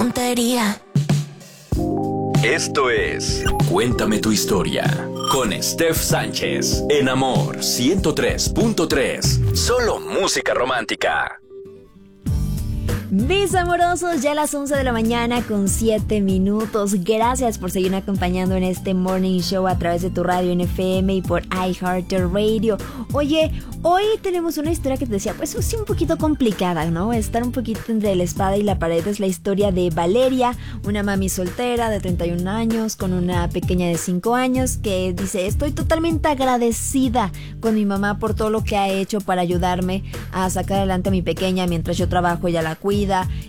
Tontería. Esto es Cuéntame tu historia con Steph Sánchez en Amor 103.3. Solo música romántica. Mis amorosos, ya a las 11 de la mañana con 7 minutos. Gracias por seguirme acompañando en este Morning Show a través de tu radio en FM y por iHeartRadio. Oye, hoy tenemos una historia que te decía, pues sí, un poquito complicada, ¿no? Estar un poquito entre la espada y la pared. Es la historia de Valeria, una mami soltera de 31 años con una pequeña de 5 años que dice, estoy totalmente agradecida con mi mamá por todo lo que ha hecho para ayudarme a sacar adelante a mi pequeña mientras yo trabajo, ella la cuida.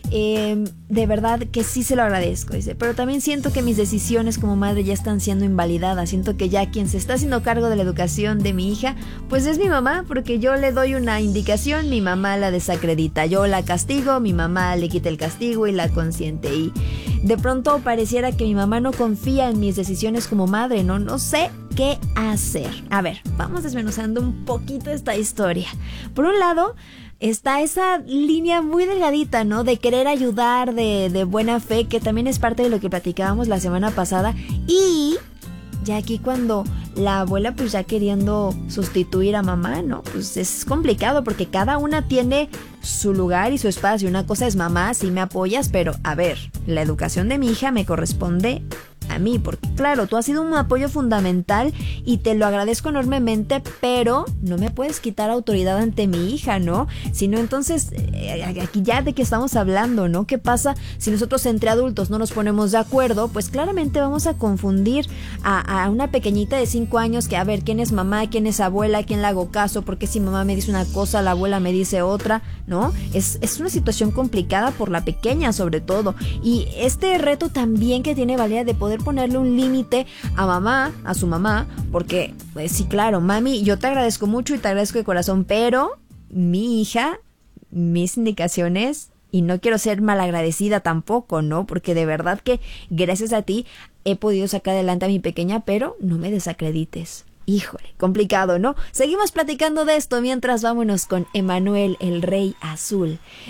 De verdad que sí se lo agradezco, dice, pero también siento que mis decisiones como madre ya están siendo invalidadas. Siento que ya quien se está haciendo cargo de la educación de mi hija pues es mi mamá, porque yo le doy una indicación, mi mamá la desacredita, yo la castigo, mi mamá le quita el castigo y la consiente, y de pronto pareciera que mi mamá no confía en mis decisiones como madre. No sé qué hacer. A ver, vamos desmenuzando un poquito esta historia. Por un lado está esa línea muy delgadita, ¿no? De querer ayudar, de buena fe, que también es parte de lo que platicábamos la semana pasada. Y ya aquí cuando la abuela pues ya queriendo sustituir a mamá, ¿no? Pues es complicado porque cada una tiene su lugar y su espacio. Una cosa es mamá, sí me apoyas, pero a ver, la educación de mi hija me corresponde a mí, porque claro, tú has sido un apoyo fundamental y te lo agradezco enormemente, pero no me puedes quitar autoridad ante mi hija, ¿no? Si no, entonces, aquí ya de qué estamos hablando, ¿no? ¿Qué pasa si nosotros entre adultos no nos ponemos de acuerdo? Pues claramente vamos a confundir a una pequeñita de 5 años que, a ver, ¿quién es mamá? ¿Quién es abuela? ¿Quién le hago caso? Porque si mamá me dice una cosa, la abuela me dice otra, ¿no? Es una situación complicada por la pequeña sobre todo, y este reto también que tiene Valeria de poder ponerle un límite a mamá, a su mamá, porque pues sí, claro, mami, yo te agradezco mucho y te agradezco de corazón, pero mi hija, mis indicaciones, y no quiero ser malagradecida tampoco, ¿no? Porque de verdad que gracias a ti he podido sacar adelante a mi pequeña, pero no me desacredites. Híjole, complicado, ¿no? Seguimos platicando de esto mientras vámonos con Emanuel, el Rey Azul.